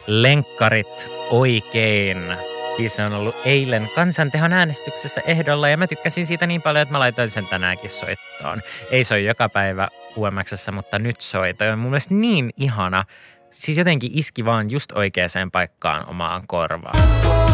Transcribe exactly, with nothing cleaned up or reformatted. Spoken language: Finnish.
Lenkkarit oikein. Biisi on ollut eilen Kansantehon äänestyksessä ehdolla ja mä tykkäsin siitä niin paljon, että mä laitoin sen tänäänkin soittoon. Ei soi joka päivä U M X:ssä, mutta nyt soi. Toi on mun mielestä niin ihana. Siis jotenkin iski vaan just oikeaan paikkaan omaan korvaan.